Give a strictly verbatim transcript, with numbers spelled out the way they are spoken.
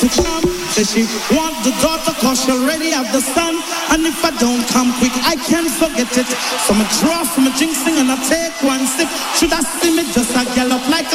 to come. Say she want the daughter cause she already have the son. And if I don't come quick, I can't forget it. So me draw from a jinxing and I take one sip. Should I see me just a gallop like a